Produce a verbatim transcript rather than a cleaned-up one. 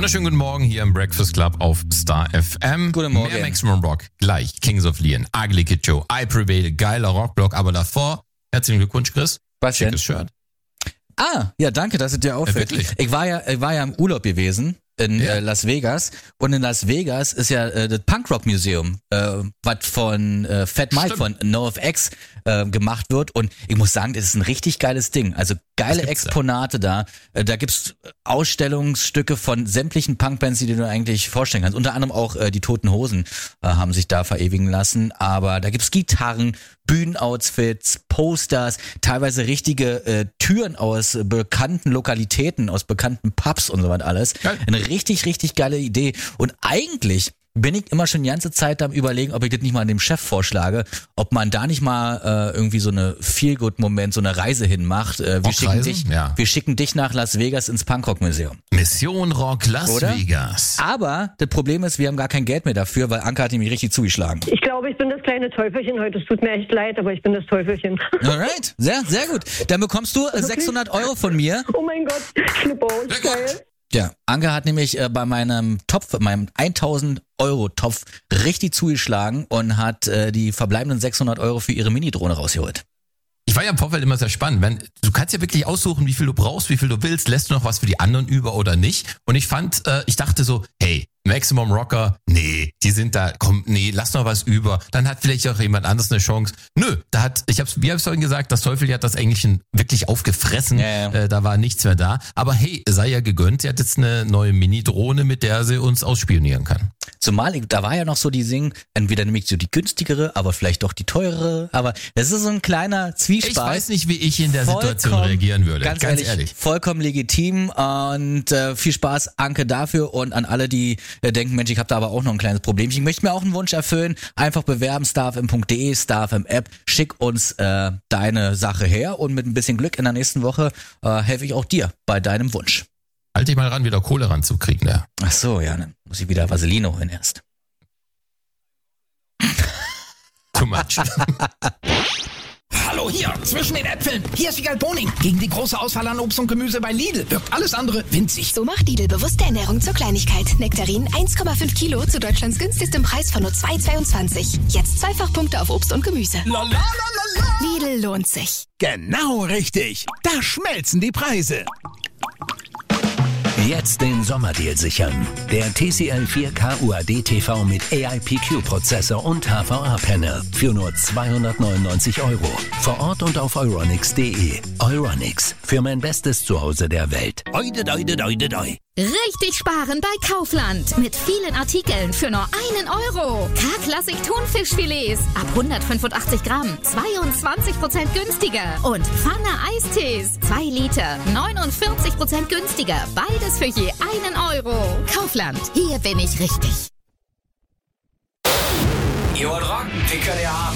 Wunderschönen guten Morgen hier im Breakfast Club auf Star F M. Guten Morgen. Mehr Maximum Rock, gleich Kings of Leon, Ugly Kid Joe, I Prevail, geiler Rockblock, aber davor, herzlichen Glückwunsch, Chris. Was denn? Schickes Shirt. Ah, ja, danke, dass es dir auffällt. Ja, wirklich? ich war ja, ich war ja im Urlaub gewesen in Ja. äh, Las Vegas und in Las Vegas ist ja äh, das Punkrock Museum, äh, was von äh, Fat Mike Stimmt. von NoFX äh, gemacht wird und ich muss sagen, das ist ein richtig geiles Ding. Also geile Was gibt's da? Exponate da. Äh, da gibt's Ausstellungsstücke von sämtlichen Punkbands, die du dir eigentlich vorstellen kannst. Unter anderem auch äh, die Toten Hosen äh, haben sich da verewigen lassen. Aber da gibt's Gitarren, Bühnenoutfits, Posters, teilweise richtige äh, Türen aus äh, bekannten Lokalitäten, aus bekannten Pubs und so was alles. Geil. Eine richtig, richtig geile Idee. Und eigentlich bin ich immer schon die ganze Zeit am Überlegen, ob ich das nicht mal dem Chef vorschlage, ob man da nicht mal äh, irgendwie so eine Feel-Good-Moment, so eine Reise hinmacht. Äh, wir, schicken Rockreise? dich, Ja. wir schicken dich nach Las Vegas ins Punkrock-Museum. Mission Rock Las Oder? Vegas. Aber das Problem ist, wir haben gar kein Geld mehr dafür, weil Anke hat nämlich richtig zugeschlagen. Ich glaube, ich bin das kleine Teufelchen heute. Es tut mir echt leid, aber ich bin das Teufelchen. Alright, sehr, sehr gut. Dann bekommst du äh, sechshundert Euro von mir. Oh mein Gott, Schlipper, Sehr geil. gut. Ja, Anke hat nämlich äh, bei meinem Topf, meinem tausend Euro Topf richtig zugeschlagen und hat äh, die verbleibenden sechshundert Euro für ihre Mini-Drohne rausgeholt. Ich war ja im Vorfeld immer sehr spannend. Wenn, du kannst ja wirklich aussuchen, wie viel du brauchst, wie viel du willst, lässt du noch was für die anderen über oder nicht. Und ich fand, äh, ich dachte so, hey, Maximum Rocker, nee, die sind da, komm, nee, lass noch was über. Dann hat vielleicht auch jemand anderes eine Chance. Nö, da hat, ich hab's, wie habe ich vorhin gesagt, das Teufel hat das Englischen wirklich aufgefressen. Ja, ja. Äh, da war nichts mehr da. Aber hey, sei ja gegönnt, sie hat jetzt eine neue Mini-Drohne, mit der sie uns ausspionieren kann. Zumal, ich- da war ja noch so die Sing, entweder nämlich so die günstigere, aber vielleicht doch die teurere. Aber das ist so ein kleiner Zwiespalt. Ich weiß nicht, wie ich in der Situation Vollkommen- reagieren würde. Ganz, Ganz, ehrlich, ehrlich. vollkommen legitim und äh, viel Spaß, Anke, dafür und an alle, die äh, denken, Mensch, ich habe da aber auch noch ein kleines Problem. Ich möchte mir auch einen Wunsch erfüllen. Einfach bewerben, starfm punkt de, starfm App. Schick uns äh, deine Sache her und mit ein bisschen Glück in der nächsten Woche äh, helfe ich auch dir bei deinem Wunsch. Halt dich mal ran, wieder Kohle ranzukriegen, ja. Ach so, ja, dann muss ich wieder Vaselino hin erst. Too much. Hallo hier, zwischen den Äpfeln. Hier ist Wiegald Boning. Gegen die große Auswahl an Obst und Gemüse bei Lidl wirkt alles andere winzig. So macht Lidl bewusste Ernährung zur Kleinigkeit. Nektarinen eins Komma fünf Kilo zu Deutschlands günstigstem Preis von nur zwei Komma zweiundzwanzig. Jetzt Zweifachpunkte auf Obst und Gemüse. La la la la la. Lidl lohnt sich. Genau richtig. Da schmelzen die Preise. Jetzt den Sommerdeal sichern. Der T C L vier K U A D T V mit A I P Q-Prozessor und H V A-Panel für nur zweihundertneunundneunzig Euro. Vor Ort und auf euronics punkt de. Euronics, für mein bestes Zuhause der Welt. Oide, doide, doide, doi. Richtig sparen bei Kaufland. Mit vielen Artikeln für nur einen Euro. K-Klassik Thunfischfilets ab hundertfünfundachtzig Gramm. zweiundzwanzig Prozent günstiger. Und Pfanne Eistees. zwei Liter. neunundvierzig Prozent günstiger. Beides für je einen Euro. Kaufland. Hier bin ich richtig. Ihr wollt rocken? Wir können ja haben.